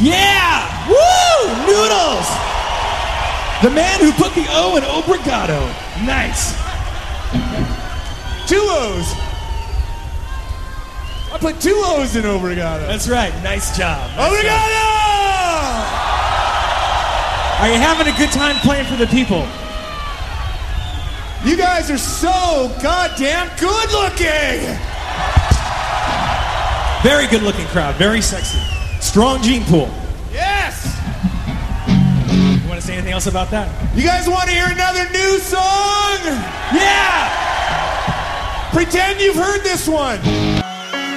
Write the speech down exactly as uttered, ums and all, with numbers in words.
Yeah! Woo! Noodles! The man who put the O in obrigado. Nice. Two O's. I put two O's in obrigado. That's right. Nice job. Nice Obrigado! job. Are you having a good time playing for the people? You guys are so goddamn good looking! Very good looking crowd. Very sexy. Strong gene pool. Yes! You want to say anything else about that? You guys want to hear another new song? Yeah! Pretend you've heard this one.